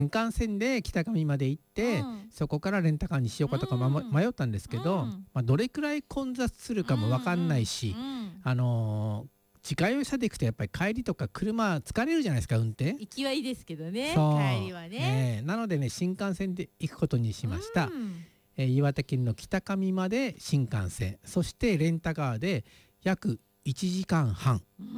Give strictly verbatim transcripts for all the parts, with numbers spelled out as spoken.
新幹線で北上まで行って、 うん、 そこからレンタカーにしようかとか、まうん、 迷ったんですけど、 うんまあ、どれくらい混雑するかも分かんないし、 うんうん、 あのー自家用車で行くとやっぱり帰りとか車疲れるじゃないですか、運転。 行きはいいですけどね、 そう帰りはね、 えーなのでね、新幹線で行くことにしました。 うん、 えー岩手県の北上まで新幹線、そしてレンタカーで約いちじかんはん。 うん、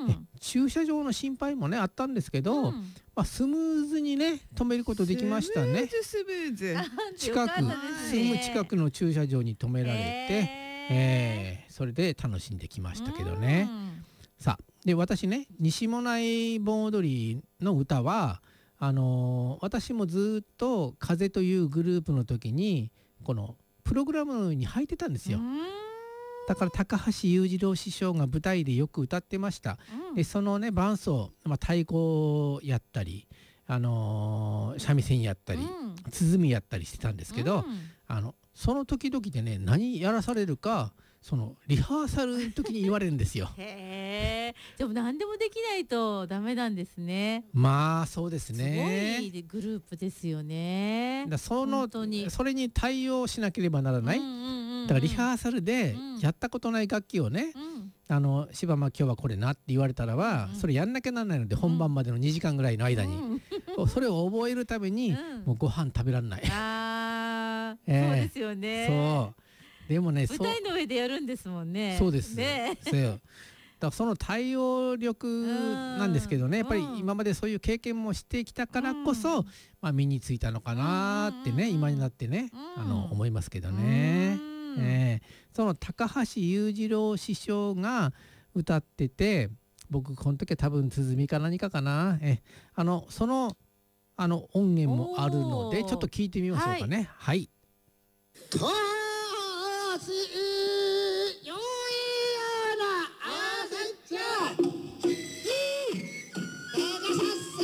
え駐車場の心配もねあったんですけど、 うん、 まあ、スムーズにね止めることできましたね。 スムーズスムーズ。 近く、すぐ近くの駐車場に止められて、 えーえーそれで楽しんできましたけどね。さあで私ね、西馬音内盆踊りの歌はあのー私もずっと風というグループの時にこのプログラムに入ってたんですよ。 うん、 だから高橋裕次郎師匠が舞台でよく歌ってました。 うん、 でそのね伴奏、まあ、太鼓やったり、あのー三味線やったり、 うん鼓やったりしてたんですけど、 うんあのその時々でね何やらされるか、そのリハーサルの時に言われるんですよ。 へえ、でも何でもできないとダメなんですね。 まあそうですすごね。 いグループですよね。 だその本当にそれに対応しなければならない。 うんうんうんうん、 だからリハーサルでうんやったことない楽器をね、 うんあの柴間今日はこれなって言われたらば、 うんうんそれやんなきゃならないので、本番までのにじかんぐらいの間に、 うんそれを覚えるために、 うんもうご飯食べらんない。 あー、 ええそうですよね。 そうでもね、 舞台の上でやるんですもんね。 そうですね。 そうだからその対応力なんですけどね、やっぱり今までそういう経験もしてきたからこそ、 うんまあ、身についたのかなってね、 うん今になってね、 うんあの思いますけどね。 うんええその高橋裕次郎師匠が歌ってて、僕この時は多分鼓か何かかな、えあのそのあの音源もあるのでおーちょっと聞いてみましょうかね。はい、 としよいようなあせっちゃだがさっさ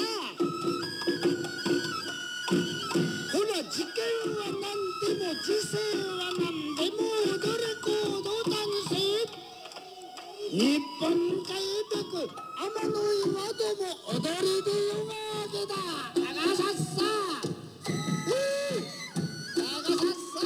ほら事件は何でも時勢は何でも踊れ行動だにせ日本海べく天の岩戸も踊りでよがげだだがさっさだがさっさ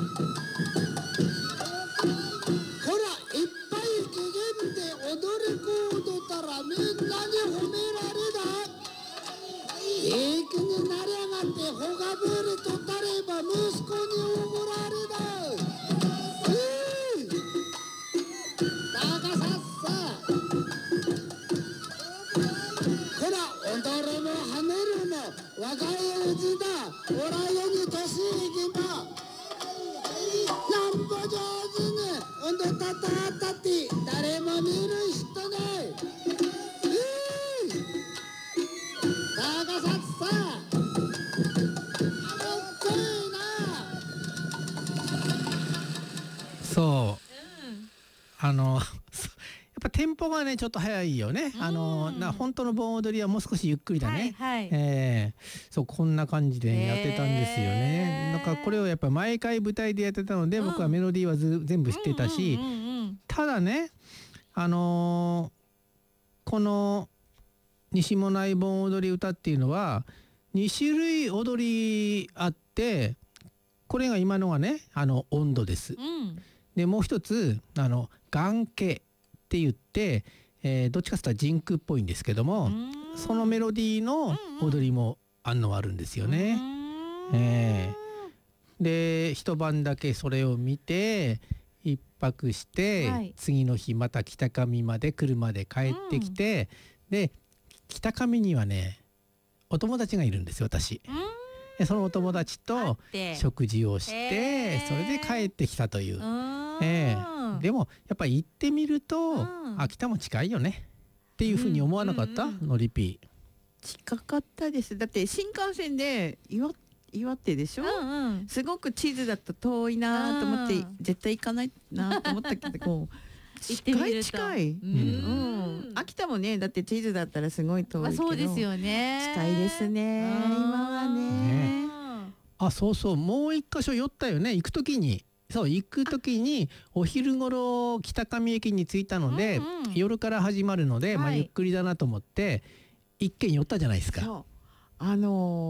ほらいっぱい機嫌で踊り子踊ったらみんなに褒められだいい気になりやがってほがぶりとったれば息子におごられだうーだがさっさほら踊るも跳ねるも若いうちだおらよに年いきまなんぼ上手に踊ったたったって誰も見る人ねだがさっさあのっこいなそうあのやっぱテンポがねちょっと早いよね。あのうんな本当の盆踊りはもう少しゆっくりだね。 はいはい。 えーそうこんな感じでやってたんですよね。 へーなんかこれをやっぱ毎回舞台でやってたので、 うん僕はメロディーはず全部知ってたし、 うんうんうんうんただねあのーこの西馬音内盆踊り歌っていうのはに種類踊りあって、これが今のがねあの温度です。 うんでもう一つあの眼形って言って、えーどっちかというとジンクっぽいんですけども、 うんそのメロディーの踊りもあんのはあるんですよね。 うんえで一晩だけそれを見て一泊して、 はい次の日また北上まで車で帰ってきて、で北上にはねお友達がいるんですよ私。 うんでそのお友達とで食事をして、 へーそれで帰ってきたという。 うんええでもやっぱり行ってみると、 うん秋田も近いよねっていうふうに思わなかった、 うんうんうんのりぴ近かったです。だって新幹線で岩岩手でしょ、 うんうんすごく地図だと遠いなと思ってうん絶対行かないなと思ったけどこう行ってみ近るとい近い、 ううんん、秋田もねだって地図だったらすごい遠いまあけど、 そうですよね。 近いですねうん今はね。 あそうそうもう一箇所寄ったよね行く時に。そう行く時にお昼頃北上駅に着いたので、 うんうん夜から始まるので、まあ、 はいゆっくりだなと思って一軒寄ったじゃないですか。 そうあの